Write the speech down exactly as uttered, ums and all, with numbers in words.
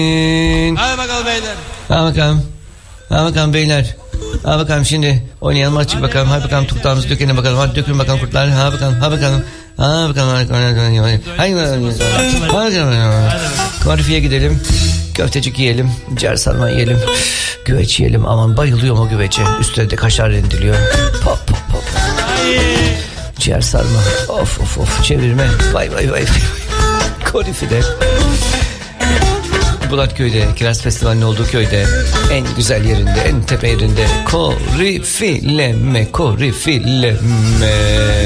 Hadi bakalım beyler. Hadi bakalım. Hadi bakalım beyler. Hadi bakalım şimdi oynayalım, açık bakalım. Hadi bakalım tuklarımızı dökelim bakalım. Hadi dökün bakalım kurtlar. Hadi bakalım. Hadi bakalım. Hadi bakalım. Hadi bakalım. Hadi bakalım. Korifiye gidelim. Köftecik yiyelim. Ciğer sarma yiyelim. Güveç yiyelim. Aman bayılıyorum o güvece. Üstüne de kaşar rendiliyor. Pop pop pop. Ciğer sarma. Of of of. Çevirme. Vay vay vay vay. Korifide. Bulatköy'de, Kiraz Festivali'nin olduğu köyde, en güzel yerinde, en tepe yerinde, korifileme, korifileme.